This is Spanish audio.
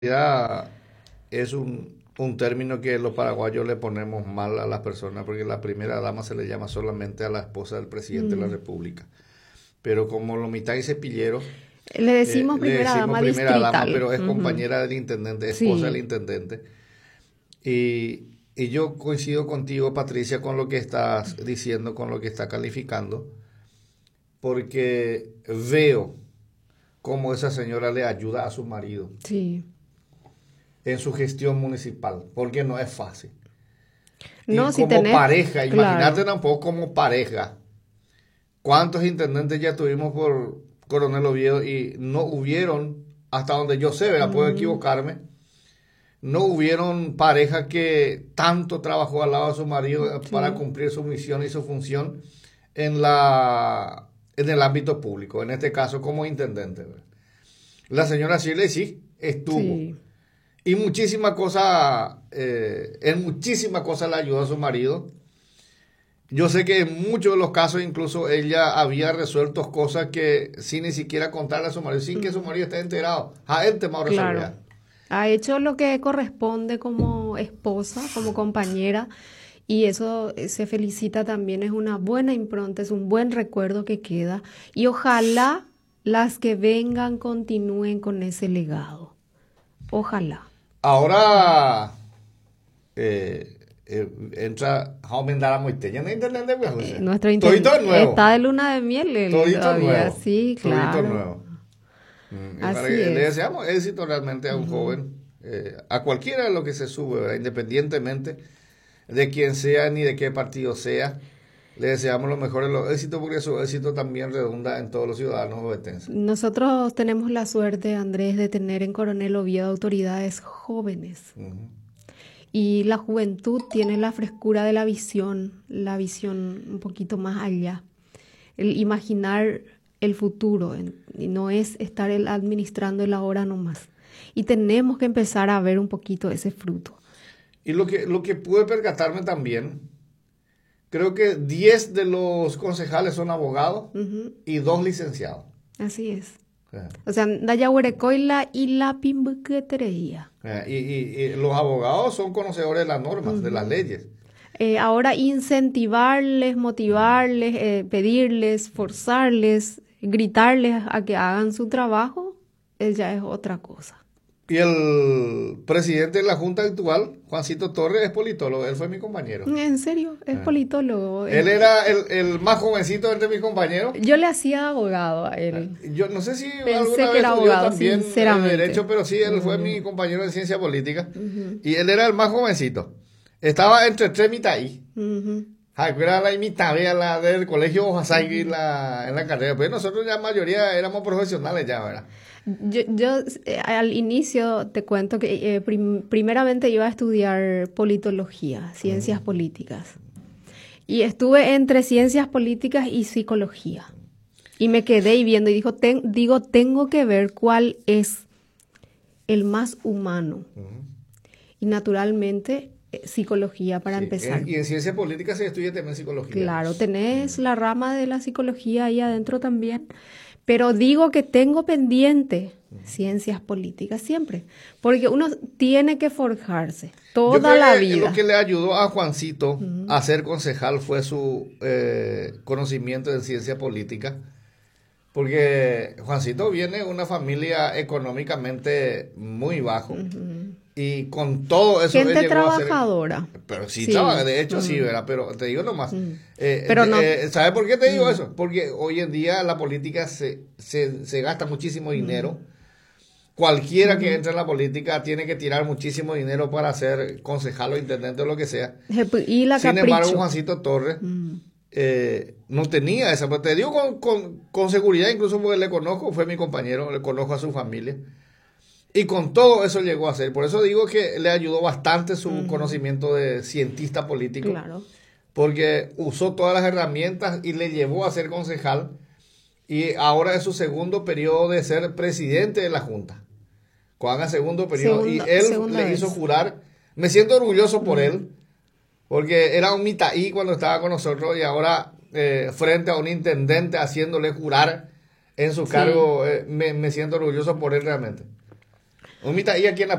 Ya es un término que los paraguayos le ponemos mal a las personas porque la primera dama se le llama solamente a la esposa del presidente de la República. Pero como Lomitay Cepillero, Le decimos le primera decimos dama primera dama, distrital. pero es Ujú. compañera del intendente, esposa del Sí, intendente. Y yo coincido contigo, Patricia, con lo que estás diciendo, con lo que está calificando, porque veo cómo esa señora le ayuda a su marido sí. en su gestión municipal, porque no es fácil. Y No, si como tenés, pareja, imagínate claro. tampoco como pareja, ¿cuántos intendentes ya tuvimos por Coronel Oviedo y no hubieron, hasta donde yo sé, ¿verdad? Puedo Ujú, equivocarme, no hubieron pareja que tanto trabajó al lado de su marido para sí, cumplir su misión y su función en el ámbito público, en este caso como intendente, ¿verdad? La señora Shirley sí estuvo. sí. Y muchísimas cosas, en muchísimas cosas le ayudó a su marido. Yo sé que en muchos de los casos incluso ella había resuelto cosas que sin ni siquiera contarle a su marido, sin que su Ujú, marido esté enterado. A él te va a claro. resolver. Ha hecho lo que corresponde como esposa, como compañera, y eso se felicita también, es una buena impronta, es un buen recuerdo que queda, y ojalá las que vengan continúen con ese legado. Ojalá. Ahora entra Jaume Dara Moiteña en internet de viejo, dice. Todito es nuevo. Está de luna de miel él Todito todavía, nuevo. sí, Todito claro. nuevo. Así Le es. deseamos éxito realmente a un Ujú. joven, a cualquiera de lo que se sube, ¿verdad? Independientemente de quién sea ni de qué partido sea. Le deseamos lo mejor de los éxitos porque su éxito también redunda en todos los ciudadanos ovetenses. Nosotros tenemos la suerte, Andrés, de tener en Coronel Oviedo autoridades jóvenes. Ujú. Y la juventud tiene la frescura de la visión un poquito más allá. El imaginar el futuro, y no es estar administrando el ahora nomás. Y tenemos que empezar a ver un poquito ese fruto. Y lo que pude percatarme también, creo que 10 de los concejales son abogados Ujú, y 2 licenciados. así es. Eh, O sea, Dayahuerecoila y la Pimbuquetería. y los abogados son conocedores de las normas, de las Ujú. leyes. Ahora incentivarles, motivarles, pedirles, forzarles, gritarles a que hagan su trabajo, ya es otra cosa. Y el presidente de la Junta actual, Juancito Torres, es politólogo. Él fue mi compañero. En serio, es Eh, politólogo. Él era el más jovencito entre mis compañeros. Yo le hacía abogado a él. Yo no sé si Pensé alguna que vez era estudió abogado, también sinceramente. Derecho, pero sí, él fue Mm, mi compañero de ciencia política. ujú, Y él era el más jovencito. Estaba entre tres mitad ahí. ujú, Era la mitad de la del colegio Ojasagui ujú. en la carrera. Pero nosotros ya mayoría éramos profesionales ya, ¿verdad? Al inicio te cuento que primeramente iba a estudiar politología, ciencias Ujú. políticas. Y estuve entre ciencias políticas y psicología. Y me quedé y viendo y digo, tengo que ver cuál es el más humano. Ujú. Y naturalmente, psicología para Sí. empezar. Y en ciencia política se estudia también psicología. Claro, tenés la rama de la psicología ahí adentro también. Pero digo que tengo pendiente ciencias políticas siempre. Porque uno tiene que forjarse Yo toda creo la que lo vida. que le ayudó a Juancito Ujú, a ser concejal fue su conocimiento de ciencia política, porque Juancito viene de una familia económicamente muy bajo ujú. y con todo eso él Gente llegó a ser, trabajadora. pero sí trabaja, Sí. de hecho sí, Ujú, ¿verdad? Pero te digo nomás, ujú. Pero no. ¿sabes por qué te digo Ujú, eso? Porque hoy en día la política se gasta muchísimo ujú, dinero. Cualquiera que ujú. entre en la política tiene que tirar muchísimo dinero para ser concejal o intendente o lo que sea. Y la Sin embargo, capricho. Juancito Torres Mm, no tenía esa. Pero te digo con seguridad, incluso porque le conozco, fue mi compañero, le conozco a su familia. Y con todo eso llegó a ser. Por eso digo que le ayudó bastante su ujú, conocimiento de cientista político, claro. porque usó todas las herramientas y le llevó a ser concejal. Y ahora es su segundo periodo de ser presidente de la Junta. Cuando haga segundo periodo. Y él Segunda le hizo vez. jurar. Me siento orgulloso por Mm, él, porque era un mitaí cuando estaba con nosotros y ahora frente a un intendente haciéndole jurar en su sí. cargo, me siento orgulloso por él realmente. Umita, ¿y a quién